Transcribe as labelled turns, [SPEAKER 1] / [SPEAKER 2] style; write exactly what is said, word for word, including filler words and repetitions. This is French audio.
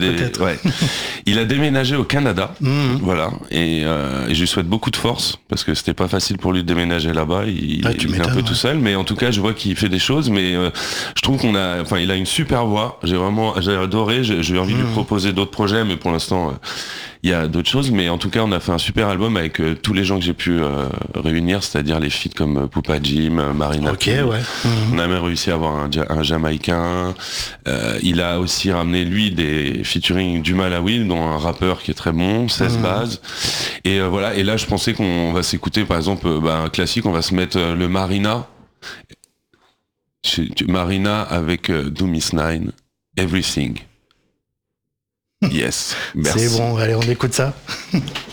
[SPEAKER 1] des,
[SPEAKER 2] peut-être.
[SPEAKER 1] Ouais. Il a déménagé au Canada,
[SPEAKER 2] Mmh.
[SPEAKER 1] voilà, et, euh, et je lui souhaite beaucoup de force parce que c'était pas facile pour lui de déménager là-bas. Il,
[SPEAKER 2] Ah, tu
[SPEAKER 1] il est un
[SPEAKER 2] m'étonnes,
[SPEAKER 1] peu
[SPEAKER 2] ouais.
[SPEAKER 1] tout seul, mais en tout cas, je vois qu'il fait des choses. Mais euh, je trouve qu'on a, enfin, il a une super voix. J'ai vraiment, j'ai adoré. J'ai, j'ai envie de lui
[SPEAKER 2] Mmh.
[SPEAKER 1] proposer d'autres projets, mais pour l'instant, euh, il y a d'autres choses. Mais en tout cas, on a fait un super album avec euh, tous les gens que j'ai pu euh, réunir, c'est-à-dire les feats comme euh, Poupa Jim, euh, Marina.
[SPEAKER 2] Ok,
[SPEAKER 1] P.
[SPEAKER 2] ouais. Mmh.
[SPEAKER 1] On a même réussi à avoir un, Ja- un Jamaïcain. Euh, il a aussi ramené, lui, des featuring du Malawi, dont un rappeur qui est très bon, seize
[SPEAKER 2] Mmh.
[SPEAKER 1] bases. Et euh, voilà, et là, je pensais qu'on va s'écouter, par exemple, euh, bah, un classique, on va se mettre euh, le Marina. Chez- Marina avec euh, Do Miss Nine, Everything. Yes, merci.
[SPEAKER 2] C'est bon, allez, on écoute ça.